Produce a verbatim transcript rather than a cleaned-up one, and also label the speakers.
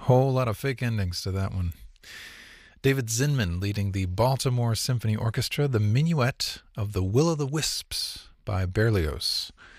Speaker 1: Whole lot of fake endings to that one. David Zinman leading the Baltimore Symphony Orchestra, the Minuet of the Will-o'-the-Wisps by Berlioz.